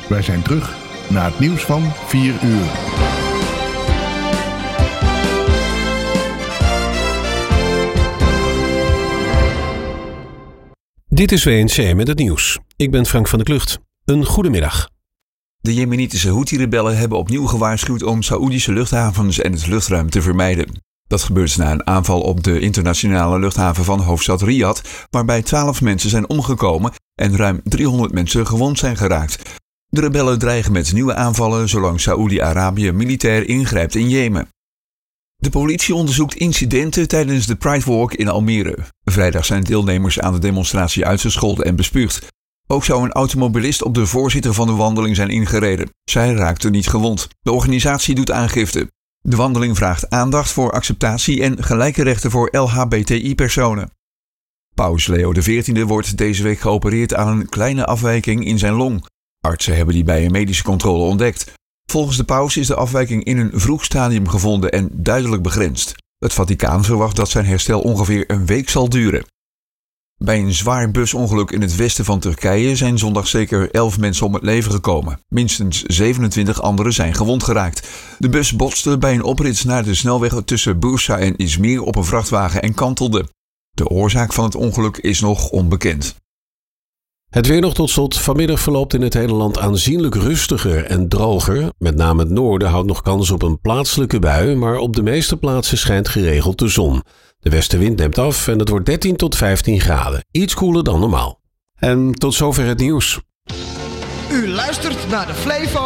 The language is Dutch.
Wij zijn terug na het nieuws van 4 uur. Dit is WNC met het nieuws. Ik ben Frank van der Klucht. Een goedemiddag. De Jemenitische Houthi-rebellen hebben opnieuw gewaarschuwd om Saoedische luchthavens en het luchtruim te vermijden. Dat gebeurt na een aanval op de internationale luchthaven van hoofdstad Riyadh, waarbij 12 mensen zijn omgekomen en ruim 300 mensen gewond zijn geraakt. De rebellen dreigen met nieuwe aanvallen zolang Saoedi-Arabië militair ingrijpt in Jemen. De politie onderzoekt incidenten tijdens de Pride Walk in Almere. Vrijdag zijn deelnemers aan de demonstratie uitgescholden en bespuugd. Ook zou een automobilist op de voorzitter van de wandeling zijn ingereden. Zij raakte niet gewond. De organisatie doet aangifte. De wandeling vraagt aandacht voor acceptatie en gelijke rechten voor LHBTI-personen. Paus Leo XIV wordt deze week geopereerd aan een kleine afwijking in zijn long. Artsen hebben die bij een medische controle ontdekt. Volgens de paus is de afwijking in een vroeg stadium gevonden en duidelijk begrensd. Het Vaticaan verwacht dat zijn herstel ongeveer een week zal duren. Bij een zwaar busongeluk in het westen van Turkije zijn zondag zeker 11 mensen om het leven gekomen. Minstens 27 anderen zijn gewond geraakt. De bus botste bij een oprit naar de snelweg tussen Bursa en Izmir op een vrachtwagen en kantelde. De oorzaak van het ongeluk is nog onbekend. Het weer nog tot slot. Vanmiddag verloopt in het hele land aanzienlijk rustiger en droger. Met name het noorden houdt nog kans op een plaatselijke bui, maar op de meeste plaatsen schijnt geregeld de zon. De westenwind neemt af en het wordt 13 tot 15 graden. Iets koeler dan normaal. En tot zover het nieuws. U luistert naar de Flevo